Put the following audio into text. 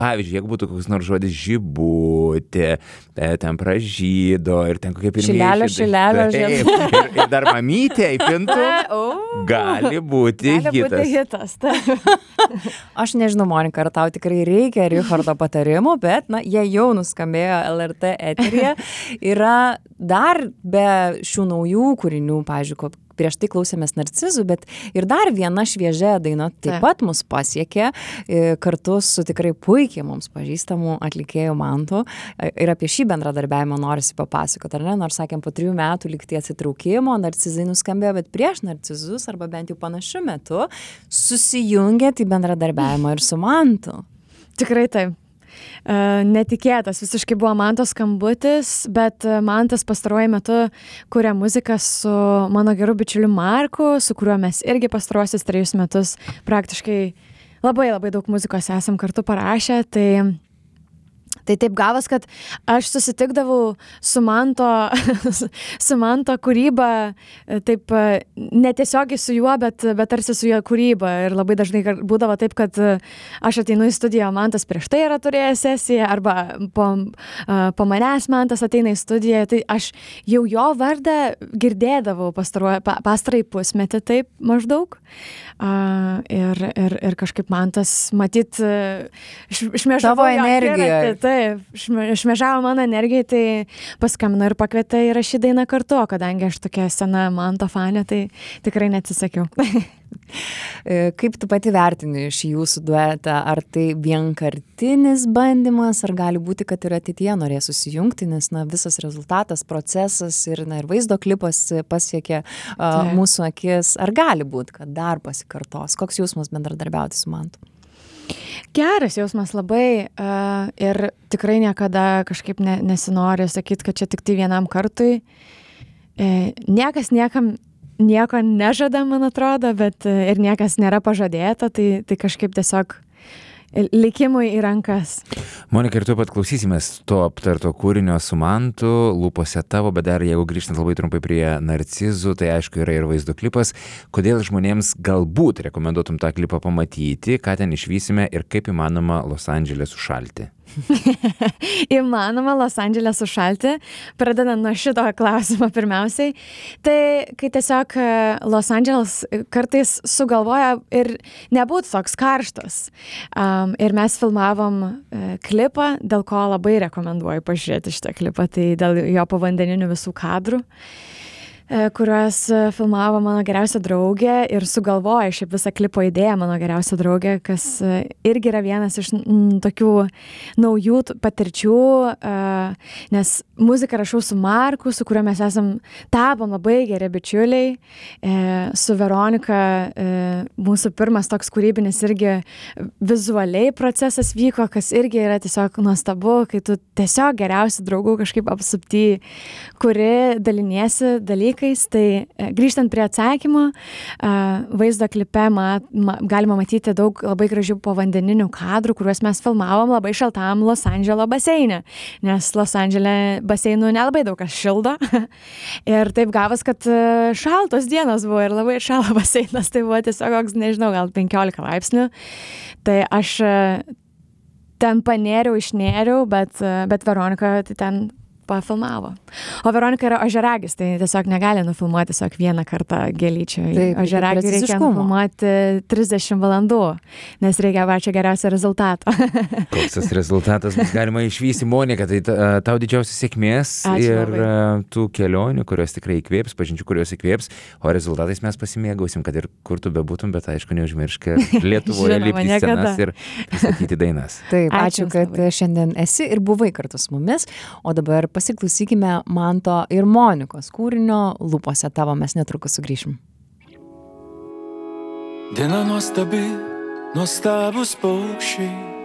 pavyzdžiui, jeigu būtų koks nors žodis žibutė, ten pražydo ir ten kokie pirmieji šilelio, ir dar mamytė įpintų, gali būti hitas. Aš nežinau, Monika, ar tau tikrai reikia Richardo patarimų, bet jie jau nuskambėjo LRT eteryje. Yra dar be šių naujų kūrinių, pavyzdžiui, prieš tai klausėmės Narcizų, bet ir dar viena šviežia daina taip pat mus pasiekė kartu su tikrai puikiai mums pažįstamu atlikėju Mantu. Ir apie šį bendradarbiavimą norisi papasakoti, ar ne? Nors sakėm, po 3 metų lyg tai atsitraukimo, Narcizai nuskambėjo, bet prieš Narcizus, arba bent jau panašiu metu, susijungėt į bendradarbiavimą ir su Mantu. Tikrai taip. Netikėtas visiškai buvo Manto skambutis, bet Mantas pastaruoju metu kuria muziką su mano geru bičiuliu Marku, su kuriuo mes irgi pastaruosius 3 metus praktiškai labai daug muzikos esam kartu parašę, tai taip gavas, kad aš susitikdavau su Manto kūryba, taip netiesiogiai su juo, bet tarsi su jo kūryba. Ir labai dažnai būdavo taip, kad aš ateinu į studiją, Mantas prieš tai yra turėjęs sesiją, arba po manęs Mantas ateina į studiją, tai aš jau jo vardą girdėdavau pastarąjį pusmetį taip maždaug. Ir kažkaip Mantas matyt šmėžavo energiją. Taip, šmėžavo mano energijai, tai paskambino ir pakvietė įrašyti dainą kartu, o kadangi aš tokia sena Manto fanė, tai tikrai neatsisakiau. Kaip tu pati vertini šį jūsų duetą? Ar tai vienkartinis bandymas, ar gali būti, kad ir ateityje norės susijungti, nes visas rezultatas, procesas ir vaizdo klipas pasiekė mūsų akis. Ar gali būti, kad dar pasikartos? Koks jausmas bendradarbiauti su Mantu? Geras jausmas labai ir tikrai niekada kažkaip nesinori sakyti, kad čia tik tai vienam kartui. Niekas niekam nieko nežada, man atrodo, bet ir niekas nėra pažadėta, tai kažkaip tiesiog likimui į rankas. Monika, ir tuo pat klausysimės to aptarto kūrinio su Mantu, lūpose tavo, bet dar jeigu grįžtant labai trumpai prie Narcizų, tai aišku yra ir vaizdo klipas. Kodėl žmonėms galbūt rekomenduotum tą klipą pamatyti, ką ten išvysime ir kaip įmanoma Los Andžele sušalti? Įmanoma Los Andžele sušalti, pradedant nuo šito klausimo pirmiausiai. Tai kai tiesiog Los Andželas kartais sugalvoja ir nebūtų toks karštas. Ir mes filmavom klipą, dėl ko labai rekomenduoju pažiūrėti šitą klipą, tai dėl jo povandeninių visų kadrų, kuriuos filmavo mano geriausia draugė ir sugalvojo šiaip visą klipo idėją mano geriausia draugė, kas irgi yra vienas iš tokių naujų patirčių, nes muziką rašau su Marku, su kuriuo mes tapom labai geri bičiuliai, su Veronika mūsų pirmas toks kūrybinis irgi vizualiai procesas vyko, kas irgi yra tiesiog nuostabu, kai tu tiesiog geriausių draugų kažkaip apsupty, kuri daliniesi dalykais. Tai grįžtant prie atsakymo, vaizdo klipe galima matyti daug labai gražių povandeninių kadrų, kuriuos mes filmavom labai šaltam Los Andželo baseine, nes Los Andžele baseinų nelabai daug kas šildo. Ir taip gavas, kad šaltos dienos buvo ir labai šalo baseinas, tai buvo tiesiog, nežinau, gal 15 laipsnių. Tai aš ten panėriau, išnėriau, bet Veronika tai ten pafilmavo. O Veronika yra ožiaragis, tai tiesiog negali nufilmuoti tiesiog vieną kartą gėlyčio. Ožiaragį reikia nufilmuoti 30 valandų, nes reikia pačio geriausio rezultato. Koks tas rezultatas bus galima išvysti, Monika, tai tau didžiausios sėkmės. Ačiū ir tų kelionių, kurios tikrai įkvėps, pažinčių, kurios įkvėps, o rezultatais mes pasimėgausim, kad ir kur tu bebūtum, bet aišku, neužmiršk Lietuvoje lipti scenas ir pristatyti dainas. Taip, ačiū, kad šiandien esi ir buvai kartu su mumis, o dabar pasiklausykime Manto ir Monikos kūrinio Lūpose tavo, mes netrukus sugrįšim. Diena nuostabi, nuostabus paukščiai,